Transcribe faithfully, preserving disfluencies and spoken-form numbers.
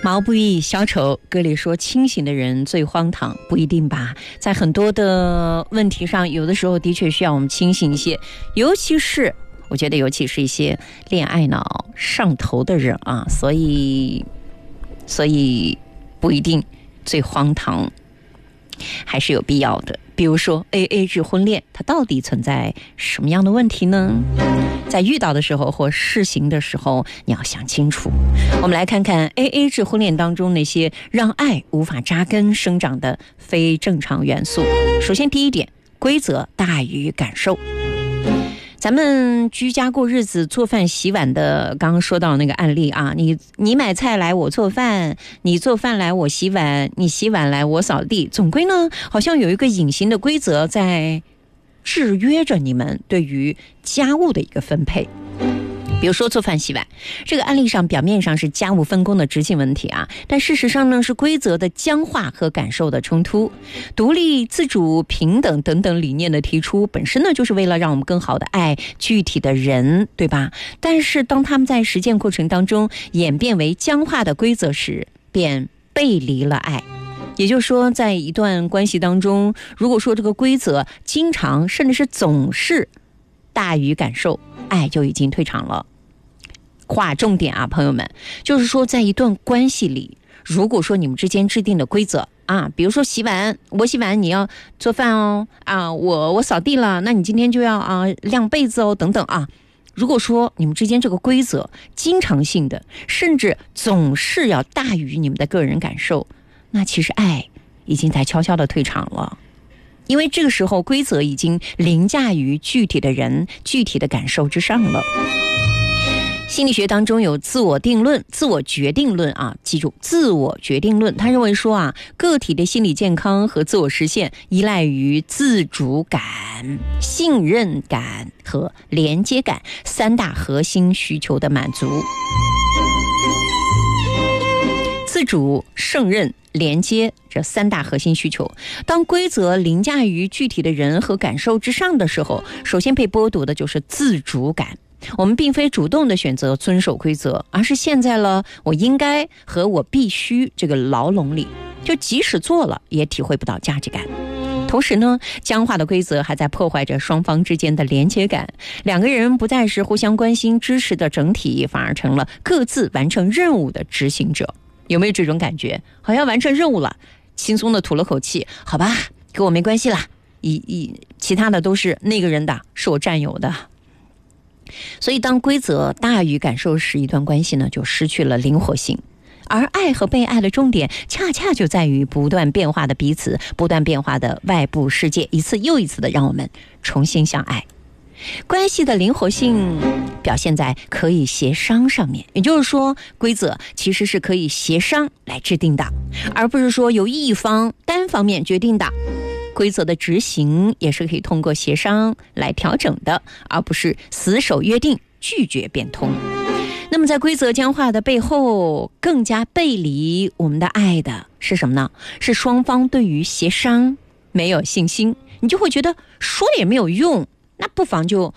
毛不易小丑歌里说清醒的人最荒唐，不一定吧，在很多的问题上，有的时候的确需要我们清醒一些，尤其是我觉得尤其是一些恋爱脑上头的人啊，所以所以不一定最荒唐，还是有必要的。比如说 A A 制婚恋，它到底存在什么样的问题呢？在遇到的时候或试行的时候，你要想清楚。我们来看看 A A 制婚恋当中那些让爱无法扎根生长的非正常元素。首先第一点，规则大于感受。咱们居家过日子，做饭洗碗的，刚刚说到那个案例啊，你你买菜来我做饭，你做饭来我洗碗，你洗碗来我扫地，总归呢好像有一个隐形的规则在制约着你们对于家务的一个分配。比如说做饭洗碗，这个案例上表面上是家务分工的执行问题啊，但事实上呢是规则的僵化和感受的冲突。独立、自主、平等等等理念的提出，本身呢就是为了让我们更好的爱具体的人，对吧？但是当他们在实践过程当中演变为僵化的规则时，便背离了爱。也就是说，在一段关系当中，如果说这个规则经常甚至是总是大于感受，爱就已经退场了。划重点啊，朋友们，就是说在一段关系里，如果说你们之间制定的规则啊，比如说洗碗，我洗碗你要做饭哦，啊，我我扫地了，那你今天就要啊晾被子哦，等等啊。如果说你们之间这个规则经常性的，甚至总是要大于你们的个人感受，那其实爱已经在悄悄的退场了。因为这个时候规则已经凌驾于具体的人、具体的感受之上了。心理学当中有自我定论、自我决定论啊，记住自我决定论。他认为说啊，个体的心理健康和自我实现依赖于自主感、信任感和连接感三大核心需求的满足。自主、胜任、连接这三大核心需求，当规则凌驾于具体的人和感受之上的时候，首先被剥夺的就是自主感。我们并非主动的选择遵守规则，而是陷在了我应该和我必须这个牢笼里，就即使做了也体会不到价值感。同时呢，僵化的规则还在破坏着双方之间的连接感，两个人不再是互相关心支持的整体，反而成了各自完成任务的执行者。有没有这种感觉？好像完成任务了，轻松的吐了口气，好吧，跟我没关系啦，一一其他的都是那个人的，是我占有的。所以当规则大于感受时，一段关系呢就失去了灵活性。而爱和被爱的重点恰恰就在于不断变化的彼此，不断变化的外部世界，一次又一次的让我们重新相爱。关系的灵活性表现在可以协商上面，也就是说规则其实是可以协商来制定的，而不是说由一方单方面决定的。规则的执行也是可以通过协商来调整的，而不是死守约定，拒绝变通。那么在规则僵化的背后，更加背离我们的爱的是什么呢？是双方对于协商没有信心，你就会觉得说了也没有用，那不妨就